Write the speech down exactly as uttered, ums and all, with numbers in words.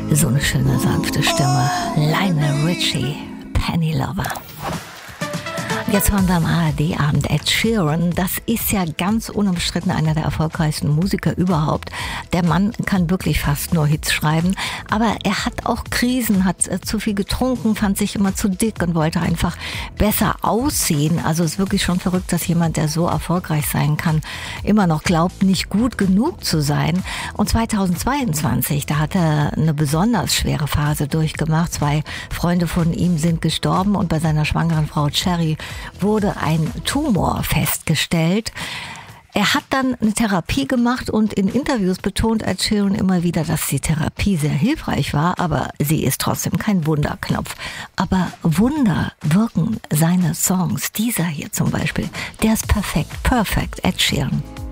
So eine schöne, sanfte Stimme. Lionel Richie, Penny Lover. Jetzt hören wir am A R D-Abend Ed Sheeran. Das ist ja ganz unumstritten einer der erfolgreichsten Musiker überhaupt. Der Mann kann wirklich fast nur Hits schreiben. Aber er hat auch Krisen, hat äh, zu viel getrunken, fand sich immer zu dick und wollte einfach besser aussehen. Also es ist wirklich schon verrückt, dass jemand, der so erfolgreich sein kann, immer noch glaubt, nicht gut genug zu sein. Und zweitausendzweiundzwanzig, da hat er eine besonders schwere Phase durchgemacht. Zwei Freunde von ihm sind gestorben und bei seiner schwangeren Frau Cherry wurde ein Tumor festgestellt. Er hat dann eine Therapie gemacht und in Interviews betont Ed Sheeran immer wieder, dass die Therapie sehr hilfreich war, aber sie ist trotzdem kein Wunderknopf. Aber Wunder wirken seine Songs. Dieser hier zum Beispiel, der ist perfekt, perfekt, Ed Sheeran.